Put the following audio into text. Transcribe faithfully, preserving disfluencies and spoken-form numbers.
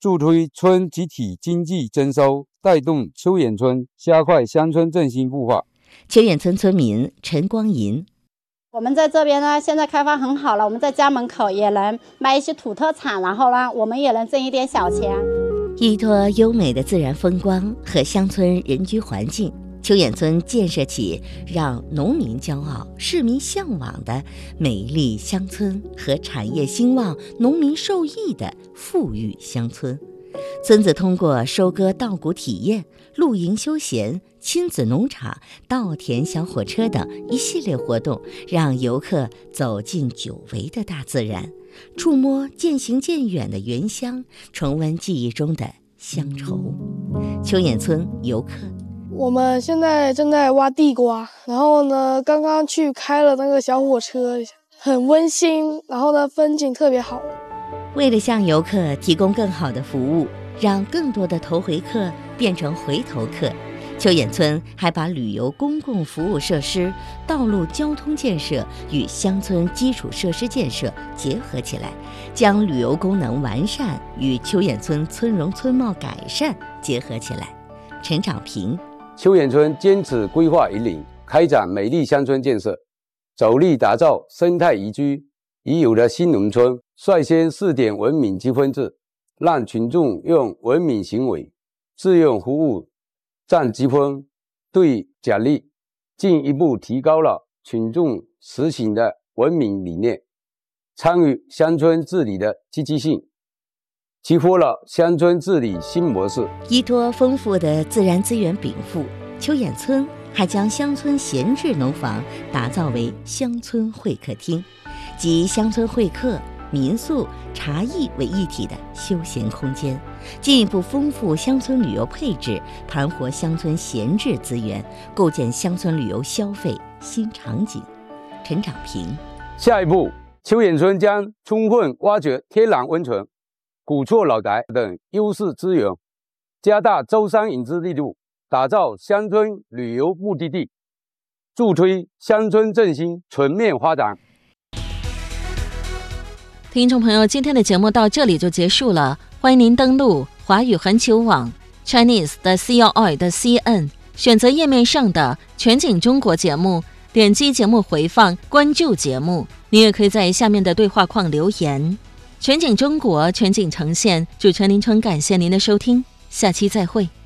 助推村集体经济增收，带动秋远村加快乡村振兴步伐。 秋远村村民陈光银， 我们在这边呢，现在开发很好了，我们在家门口也能卖一些土特产，然后呢，我们也能挣一点小钱。 依托优美的自然风光和乡村人居环境，秋远村建设起让农民骄傲、市民向往的美丽乡村和产业兴旺、农民受益的富裕乡村。村子通过收割稻谷体验、露营休闲、亲子农场、稻田小火车等一系列活动，让游客走进久违的大自然，触摸渐行渐远的原乡，重温记忆中的乡愁。秋远村游客， 我们现在正在挖地瓜，然后呢，刚刚去开了那个小火车，很温馨，然后呢，风景特别好。 为了向游客提供更好的服务，让更多的头回客变成回头客，秋远村还把旅游公共服务设施、道路交通建设与乡村基础设施建设结合起来，将旅游功能完善与秋远村村容村貌改善结合起来。陈长平， 秋远村坚持规划引领，开展美丽乡村建设，着力打造生态宜居。已有的新农村率先试点文明积分制，让群众用文明行为、自用服务占积分，对奖励，进一步提高了群众实行的文明理念，参与乡村治理的积极性，激活了乡村治理新模式。 依托丰富的自然资源禀赋，秋远村还将乡村闲置农房打造为乡村会客厅，集乡村会客、民宿、茶艺为一体的休闲空间，进一步丰富乡村旅游配置，盘活乡村闲置资源，构建乡村旅游消费新场景。陈长平， 下一步，秋远村将充分挖掘天然温泉、古厝老宅等优势资源，加大招商引资力度，打造乡村旅游目的地，助推乡村振兴全面发展。 听众朋友，今天的节目到这里就结束了，欢迎您登录华语环球网 Chinese 的 C L I 的 C N， 选择页面上的全景中国节目，点击节目回放，关注节目。你也可以在下面的对话框留言。全景中国，全景呈现，主持人林春感谢您的收听，下期再会。